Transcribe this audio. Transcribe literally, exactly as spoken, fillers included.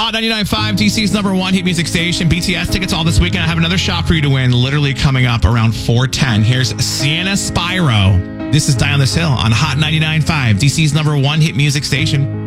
Hot ninety-nine point five, D C's number one hit music station. B T S tickets all this weekend. I have another shot for you to win, literally coming up around four ten. Here's Sienna Spyro. This is Die on This Hill on Hot ninety-nine point five, D C's number one hit music station.